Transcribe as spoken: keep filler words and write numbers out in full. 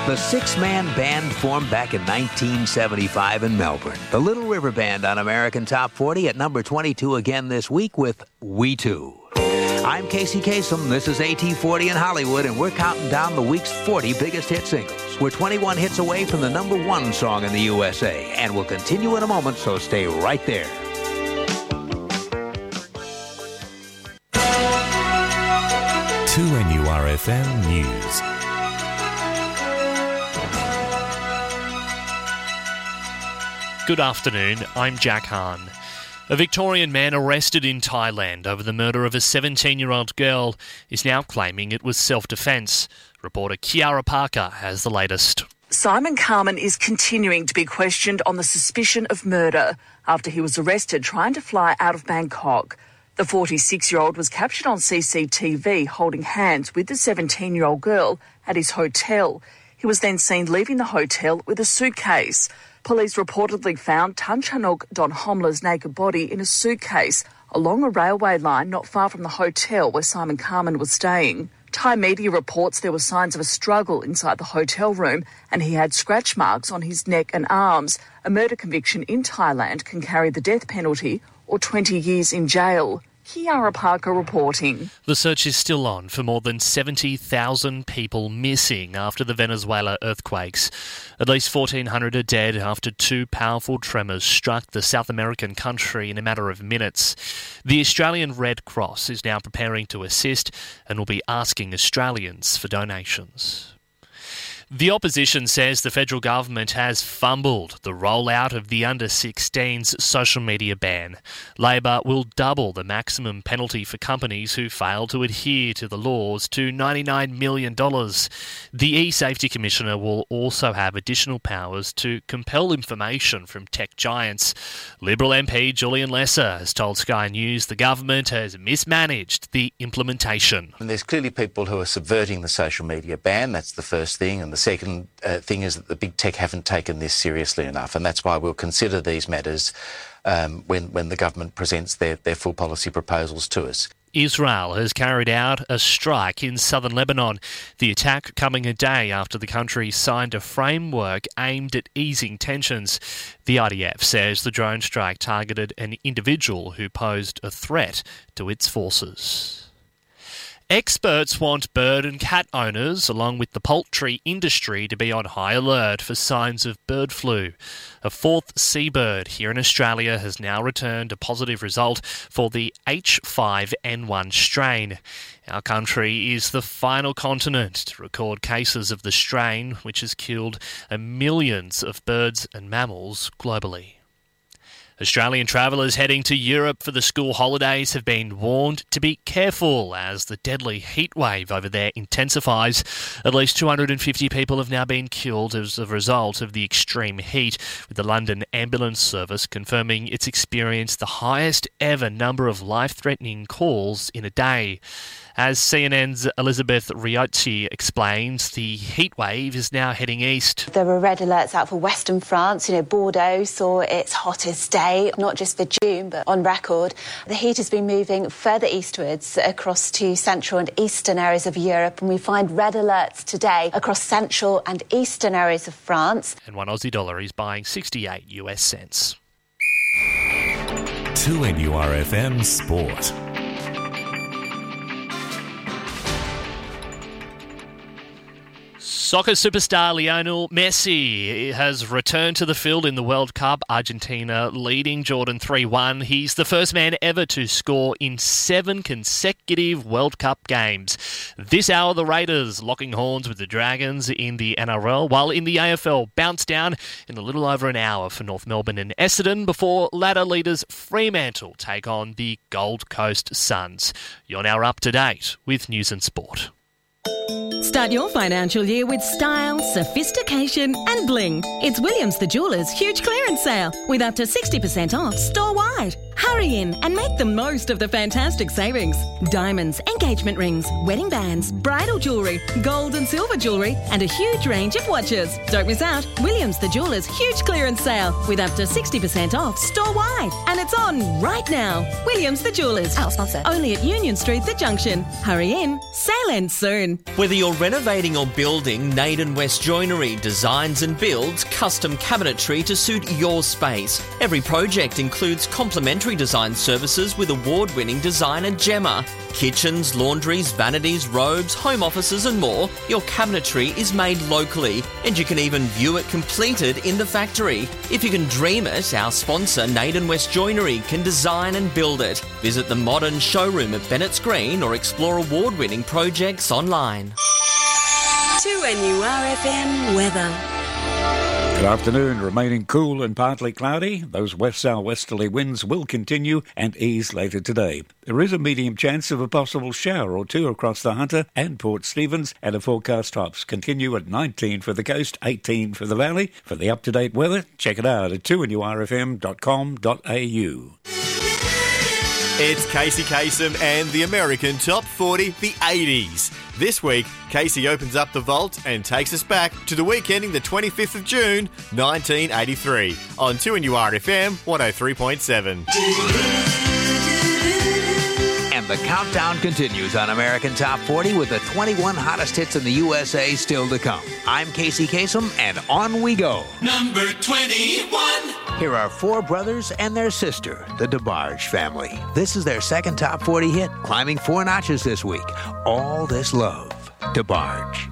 The six-man band formed back in nineteen seventy-five in Melbourne. The Little River Band on American Top forty at number twenty-two again this week with We Too. I'm Casey Kasem. This is A T forty in Hollywood, and we're counting down the week's forty biggest hit singles. We're twenty-one hits away from the number one song in the U S A, and we'll continue in a moment, so stay right there. two N U R F M News. Good afternoon, I'm Jack Hahn. A Victorian man arrested in Thailand over the murder of a seventeen-year-old girl is now claiming it was self-defence. Reporter Kiara Parker has the latest. Simon Carman is continuing to be questioned on the suspicion of murder after he was arrested trying to fly out of Bangkok. The forty-six-year-old was captured on C C T V holding hands with the seventeen-year-old girl at his hotel. He was then seen leaving the hotel with a suitcase. Police reportedly found Tan Chanok Don Homla's naked body in a suitcase along a railway line not far from the hotel where Simon Carman was staying. Thai media reports there were signs of a struggle inside the hotel room and he had scratch marks on his neck and arms. A murder conviction in Thailand can carry the death penalty or twenty years in jail. Kiara Parker reporting. The search is still on for more than seventy thousand people missing after the Venezuela earthquakes. At least fourteen hundred are dead after two powerful tremors struck the South American country in a matter of minutes. The Australian Red Cross is now preparing to assist and will be asking Australians for donations. The opposition says the federal government has fumbled the rollout of the under sixteens social media ban. Labor will double the maximum penalty for companies who fail to adhere to the laws to ninety-nine million dollars. The e-Safety Commissioner will also have additional powers to compel information from tech giants. Liberal M P Julian Lesser has told Sky News the government has mismanaged the implementation. And there's clearly people who are subverting the social media ban. That's the first thing. And the second uh, thing is that the big tech haven't taken this seriously enough, and that's why we'll consider these matters um, when, when the government presents their, their full policy proposals to us. Israel has carried out a strike in southern Lebanon, the attack coming a day after the country signed a framework aimed at easing tensions. The I D F says the drone strike targeted an individual who posed a threat to its forces. Experts want bird and cat owners, along with the poultry industry, to be on high alert for signs of bird flu. A fourth seabird here in Australia has now returned a positive result for the H five N one strain. Our country is the final continent to record cases of the strain, which has killed millions of birds and mammals globally. Australian travellers heading to Europe for the school holidays have been warned to be careful as the deadly heat wave over there intensifies. At least two hundred fifty people have now been killed as a result of the extreme heat, with the London Ambulance Service confirming it's experienced the highest ever number of life-threatening calls in a day. As C N N's Elizabeth Riocci explains, the heat wave is now heading east. There were red alerts out for western France. You know, Bordeaux saw its hottest day, not just for June, but on record. The heat has been moving further eastwards across to central and eastern areas of Europe, and we find red alerts today across central and eastern areas of France. And one Aussie dollar is buying sixty-eight U S cents. two N U R F M Sport. Soccer superstar Lionel Messi has returned to the field in the World Cup, Argentina leading Jordan three one. He's the first man ever to score in seven consecutive World Cup games. This hour, the Raiders locking horns with the Dragons in the N R L, while in the A F L, bounce down in a little over an hour for North Melbourne and Essendon before ladder leaders Fremantle take on the Gold Coast Suns. You're now up to date with News and Sport. Start your financial year with style, sophistication and bling. It's Williams the Jeweller's huge clearance sale with up to sixty percent off store-wide. Hurry in and make the most of the fantastic savings. Diamonds, engagement rings, wedding bands, bridal jewellery, gold and silver jewellery, and a huge range of watches. Don't miss out. Williams the Jewellers' huge clearance sale with up to sixty percent off store-wide. And it's on right now. Williams the Jewellers. Our sponsor. Only at Union Street, The Junction. Hurry in. Sale ends soon. Whether you're renovating or building, Naden West Joinery designs and builds custom cabinetry to suit your space. Every project includes complimentary design services with award-winning designer Gemma. Kitchens, laundries, vanities, robes, home offices and more. Your cabinetry is made locally and you can even view it completed in the factory. If you can dream it, our sponsor Naden West Joinery can design and build it. Visit the modern showroom at Bennett's Green or explore award-winning projects online. two N U R F M weather. Good afternoon. Remaining cool and partly cloudy. Those west-south-westerly winds will continue and ease later today. There is a medium chance of a possible shower or two across the Hunter and Port Stephens, and the forecast tops continue at nineteen for the coast, eighteen for the valley. For the up-to-date weather, check it out at two N U R F M dot com dot A U. It's Casey Kasem and the American Top forty, the eighties. This week, Casey opens up the vault and takes us back to the week ending the twenty-fifth of June, nineteen eighty-three, on two N U R F M one oh three point seven. And the countdown continues on American Top forty with the twenty-one hottest hits in the U S A still to come. I'm Casey Kasem, and on we go. Number twenty-one. Here are four brothers and their sister, the DeBarge family. This is their second Top forty hit, climbing four notches this week. All This Love, DeBarge.